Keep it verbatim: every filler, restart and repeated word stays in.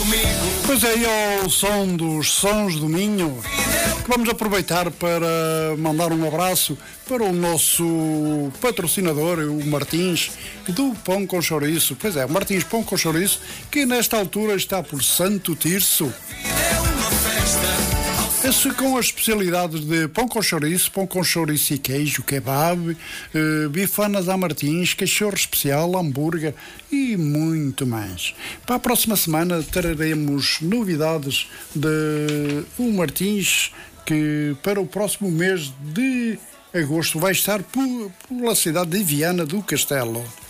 Pois é, e ao som dos Sons do Minho, que vamos aproveitar para mandar um abraço para o nosso patrocinador, o Martins, do Pão com Chouriço. Pois é, o Martins Pão com Chouriço, que nesta altura está por Santo Tirso. Esse com as especialidades de pão com chouriço, pão com chouriço e queijo, kebab, eh, bifanas a Martins, cachorro especial, hambúrguer e muito mais. Para a próxima semana traremos novidades de o Martins, que para o próximo mês de agosto vai estar por, pela cidade de Viana do Castelo.